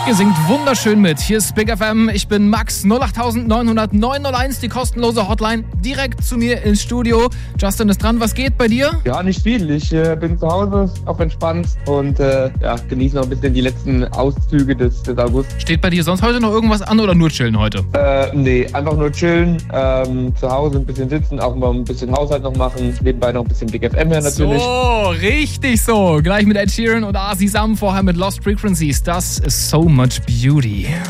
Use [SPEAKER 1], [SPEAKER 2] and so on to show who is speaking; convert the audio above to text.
[SPEAKER 1] Ihr singt wunderschön mit. Hier ist Big FM. Ich bin Max 08900 901, die kostenlose Hotline, direkt zu mir ins Studio. Justin ist dran. Was geht bei dir?
[SPEAKER 2] Ja, nicht viel. Ich bin zu Hause, auch entspannt und genieße noch ein bisschen die letzten Auszüge des August.
[SPEAKER 1] Steht bei dir sonst heute noch irgendwas an oder nur chillen heute?
[SPEAKER 2] Nee, einfach nur chillen, zu Hause ein bisschen sitzen, auch mal ein bisschen Haushalt noch machen, nebenbei noch ein bisschen Big FM her natürlich.
[SPEAKER 1] So, richtig so. Gleich mit Ed Sheeran und Asi Sam, vorher mit Lost Frequencies. Das ist So Much Beauty.